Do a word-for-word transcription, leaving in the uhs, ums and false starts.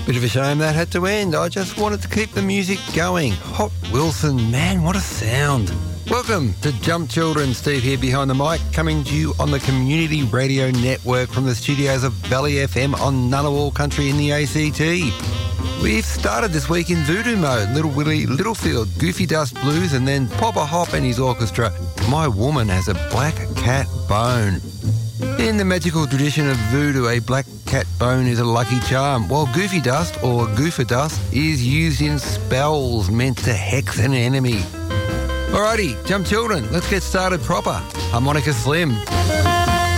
Bit of a shame that had to end. I just wanted to keep the music going. Hot Wilson, man, what a sound. Welcome to Jump Children. Steve here behind the mic, coming to you on the Community Radio Network from the studios of Valley F M on Ngunnawal Country in the A C T. We've started this week in voodoo mode. Little Willie Littlefield, Goofy Dust Blues, and then Popper Hop and his orchestra, My Woman Has a Black Cat Bone. In the magical tradition of voodoo, a black cat bone is a lucky charm, while Goofy Dust, or Goofer Dust, is used in spells meant to hex an enemy. Alrighty, Jump Children, let's get started proper. Harmonica Slim.